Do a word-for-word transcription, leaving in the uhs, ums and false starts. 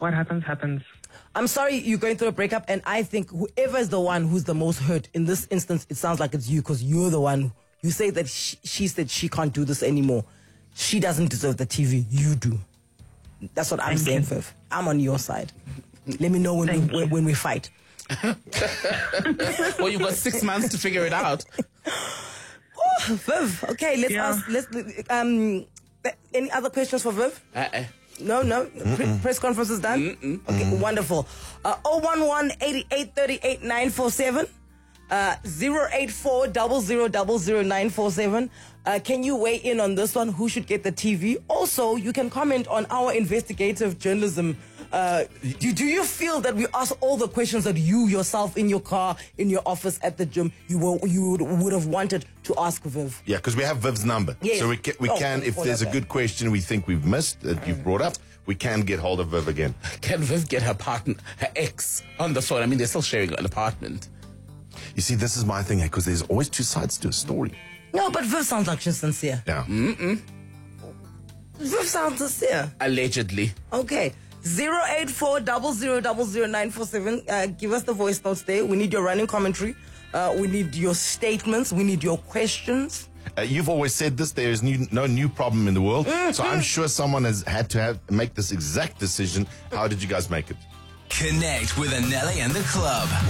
what happens, happens. I'm sorry you're going through a breakup, and I think whoever is the one who's the most hurt, in this instance, it sounds like it's you, because you're the one. You say that she, she said she can't do this anymore. She doesn't deserve the T V. You do. That's what I'm Thank saying, you. Viv. I'm on your side. Let me know when we, when, when we fight. Well, you've got six months to figure it out. Oh, Viv. Okay, let's Yeah. ask. Let's um. Any other questions for Viv? Uh-uh. No, no. Pre- press conference is done. Mm-mm. Okay, wonderful. Uh, oh one one, eighty-eight, thirty-eight, nine four seven. Uh, zero eight four, zero zero zero zero nine four seven. Uh, can you weigh in on this one? Who should get the T V? Also, you can comment on our investigative journalism. Uh, do, do you feel that we ask all the questions that you yourself in your car, in your office, at the gym, you were, you would, would have wanted to ask Viv? Yeah, because we have Viv's number. Yes. So we can, we Oh, can if for there's a that. good question we think we've missed that you've brought up, we can get hold of Viv again. Can Viv get her partner, her ex, on the phone? I mean, they're still sharing an apartment. You see, this is my thing, because there's always two sides to a story. No, but Viv sounds like she's sincere. Yeah. Viv sounds sincere. Allegedly. Okay. zero eight four, zero zero zero zero nine four seven. Uh, give us the voice notes there. We need your running commentary. Uh, we need your statements. We need your questions. Uh, you've always said this, there is new, no new problem in the world. Mm-hmm. So I'm sure someone has had to have, make this exact decision. How did you guys make it? Connect with Anelli and the club.